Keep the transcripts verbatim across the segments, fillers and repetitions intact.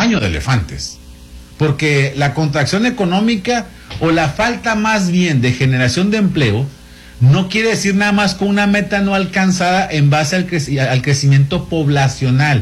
baño de elefantes. Porque la contracción económica o la falta más bien de generación de empleo no quiere decir nada más con una meta no alcanzada en base al, crec- al crecimiento poblacional.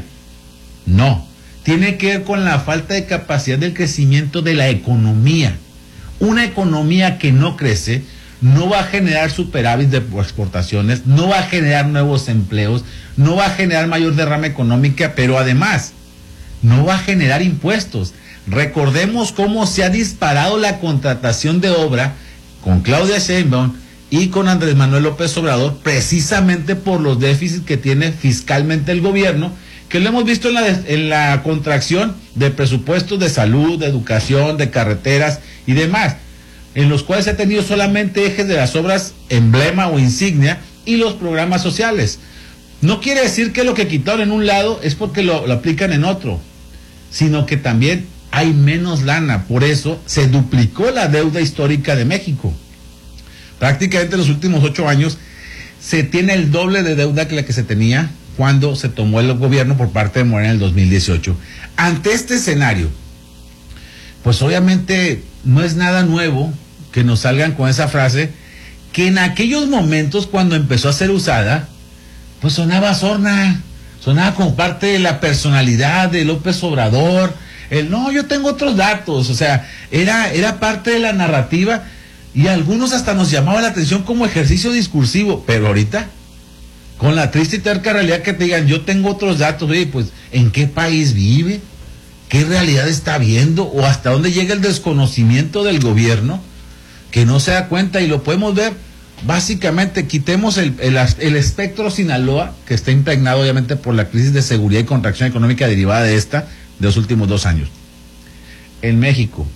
No, tiene que ver con la falta de capacidad del crecimiento de la economía. Una economía que no crece no va a generar superávit de exportaciones, no va a generar nuevos empleos, no va a generar mayor derrama económica, pero además no va a generar impuestos. Recordemos cómo se ha disparado la contratación de obra con Claudia Sheinbaum y con Andrés Manuel López Obrador, precisamente por los déficits que tiene fiscalmente el gobierno, que lo hemos visto en la, en la contracción de presupuestos de salud, de educación, de carreteras y demás, en los cuales se ha tenido solamente ejes de las obras emblema o insignia y los programas sociales. No quiere decir que lo que quitaron en un lado es porque lo, lo aplican en otro, sino que también hay menos lana. Por eso se duplicó la deuda histórica de México. Prácticamente en los últimos ocho años se tiene el doble de deuda que la que se tenía cuando se tomó el gobierno por parte de Morena en el dos mil dieciocho. Ante este escenario, pues obviamente no es nada nuevo que nos salgan con esa frase que en aquellos momentos cuando empezó a ser usada, pues sonaba sorna, sonaba como parte de la personalidad de López Obrador, el no, yo tengo otros datos, o sea, era, era parte de la narrativa y a algunos hasta nos llamaba la atención como ejercicio discursivo, pero ahorita, con la triste y terca realidad que te digan, yo tengo otros datos, oye, pues, ¿en qué país vive? ¿Qué realidad está viendo? ¿O hasta dónde llega el desconocimiento del gobierno? Que no se da cuenta y lo podemos ver, básicamente, quitemos el, el, el espectro Sinaloa, que está impregnado obviamente por la crisis de seguridad y contracción económica derivada de esta, de los últimos dos años. En México,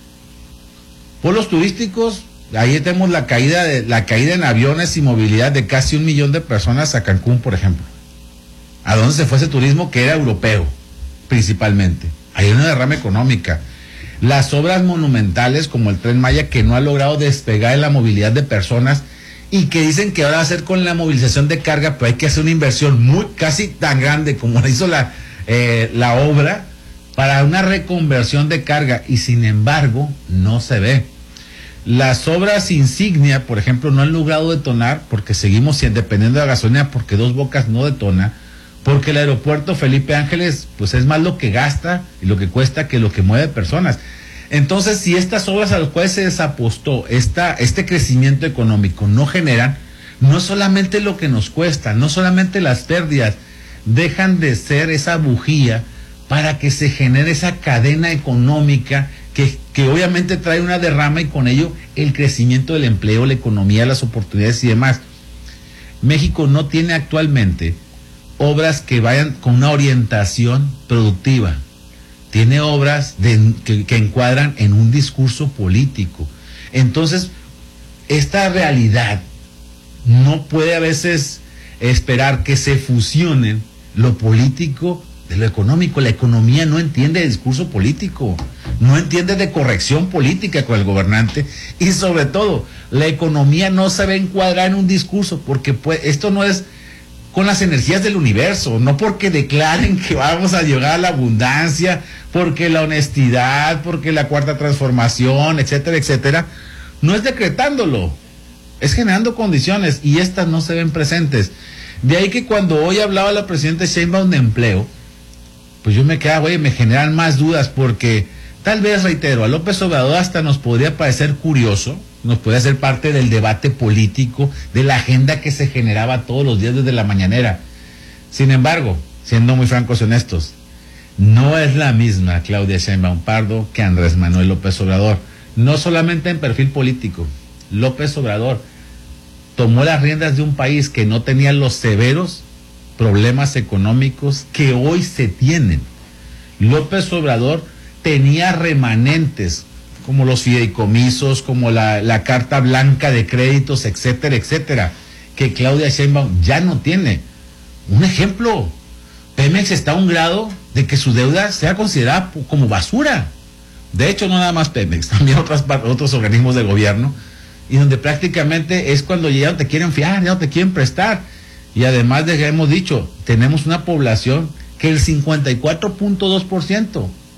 polos turísticos, ahí tenemos la caída de la caída en aviones y movilidad de casi un millón de personas a Cancún, por ejemplo. ¿A dónde se fue ese turismo que era europeo, principalmente? Hay una derrama económica. Las obras monumentales como el Tren Maya, que no ha logrado despegar en la movilidad de personas y que dicen que ahora va a hacer con la movilización de carga, pero hay que hacer una inversión muy casi tan grande como la hizo la, eh, la obra para una reconversión de carga, y sin embargo no se ve. Las obras insignia, por ejemplo, no han logrado detonar porque seguimos dependiendo de la gasolina, porque Dos Bocas no detona, porque el aeropuerto Felipe Ángeles pues es más lo que gasta y lo que cuesta que lo que mueve personas. Entonces, si estas obras a las cuales se desapostó esta, este crecimiento económico no generan, no solamente lo que nos cuesta, no solamente las pérdidas, dejan de ser esa bujía para que se genere esa cadena económica que, que obviamente trae una derrama y con ello el crecimiento del empleo, la economía, las oportunidades y demás. México no tiene actualmente obras que vayan con una orientación productiva. Tiene obras de, que, que encuadran en un discurso político. Entonces, esta realidad no puede a veces esperar que se fusionen lo político de lo económico. La economía no entiende de discurso político, no entiende de corrección política con el gobernante, y sobre todo, la economía no se va a encuadrar en un discurso, porque pues, esto no es con las energías del universo, no porque declaren que vamos a llegar a la abundancia, porque la honestidad, porque la cuarta transformación, etcétera, etcétera, no es decretándolo, es generando condiciones, y estas no se ven presentes. De ahí que cuando hoy hablaba la presidenta Sheinbaum de empleo, pues yo me quedaba, oye, me generan más dudas, porque tal vez, reitero, a López Obrador hasta nos podría parecer curioso, nos podría ser parte del debate político, de la agenda que se generaba todos los días desde la mañanera. Sin embargo, siendo muy francos y honestos, no es la misma Claudia Sheinbaum Pardo que Andrés Manuel López Obrador, no solamente en perfil político. López Obrador tomó las riendas de un país que no tenía los severos problemas económicos que hoy se tienen. López Obrador tenía remanentes como los fideicomisos, como la, la carta blanca de créditos, etcétera, etcétera, que Claudia Sheinbaum ya no tiene. Un ejemplo, Pemex está a un grado de que su deuda sea considerada como basura. De hecho, no nada más Pemex, también otras, otros organismos de gobierno, y donde prácticamente es cuando ya no te quieren fiar, ya no te quieren prestar. Y además de que hemos dicho, tenemos una población que el cincuenta y cuatro punto dos por ciento